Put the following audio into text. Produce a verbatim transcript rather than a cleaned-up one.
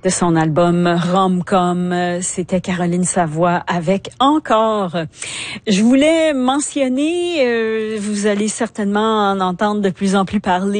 de son album Rom-Com. C'était Caroline Savoie avec Encore. Je voulais mentionner, euh, vous allez certainement en entendre de plus en plus parler,